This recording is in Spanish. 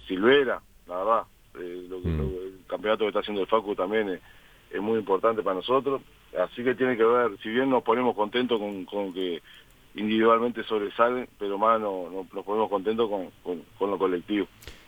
Silvera, la verdad. El campeonato que está haciendo el Facu también es muy importante para nosotros. Así que tiene que ver, si bien nos ponemos contentos con que individualmente sobresalen, pero más nos ponemos contentos con lo colectivo.